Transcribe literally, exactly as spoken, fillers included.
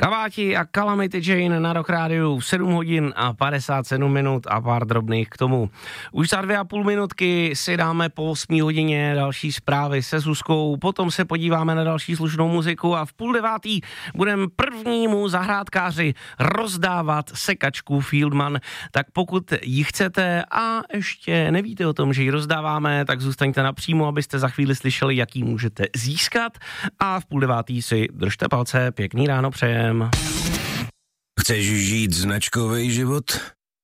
Kaváti a Calamity Jane na Rock Rádiu, sedm hodin a padesát sedm minut a pár drobných k tomu. Už za dvě a půl minutky si dáme po osmí hodině další zprávy se Zuzkou, potom se podíváme na další slušnou muziku a v půl devátý budeme prvnímu zahrádkáři rozdávat sekačku Fieldman. Tak pokud ji chcete a ještě nevíte o tom, že ji rozdáváme, tak zůstaňte napřímo, abyste za chvíli slyšeli, jaký můžete získat. A v půl devátý si držte palce, pěkný ráno přejem. Chceš žít značkový život?